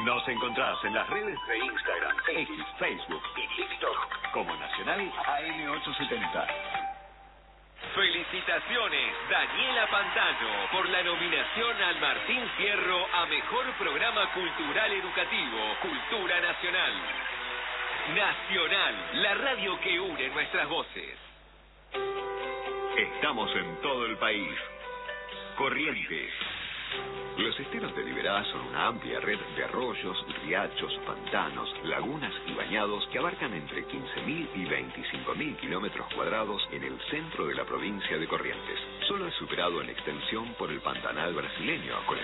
Nos encontrás en las redes de Instagram, X, Facebook y TikTok como Nacional AM870. Felicitaciones, Daniela Pantano, por la nominación al Martín Fierro a Mejor Programa Cultural Educativo, Cultura Nacional. Nacional, la radio que une nuestras voces. Estamos en todo el país. Corrientes. Los esteros de Liberá son una amplia red de arroyos, riachos, pantanos, lagunas y bañados que abarcan entre 15.000 y 25.000 kilómetros cuadrados en el centro de la provincia de Corrientes. Solo es superado en extensión por el Pantanal brasileño, con el